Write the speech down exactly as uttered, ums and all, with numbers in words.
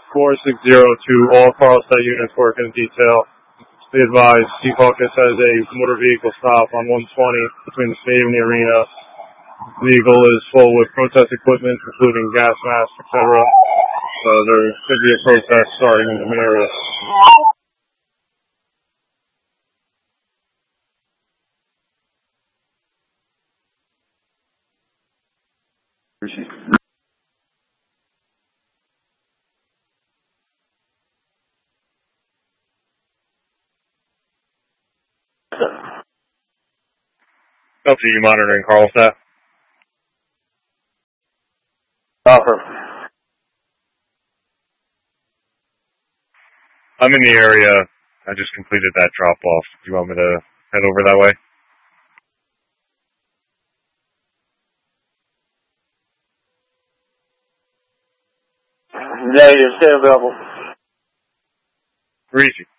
four six zero to all Carlside units working in detail. Be advised, Chief Hawkins has a motor vehicle stop on one twenty between the stadium and the arena. The vehicle is full with protest equipment, including gas masks, et cetera. So there could be a protest starting in the area. Up to you monitoring, Carlstat. Offer. I'm in the area. I just completed that drop-off. Do you want me to head over that way? Negative. Stay available. Greasy.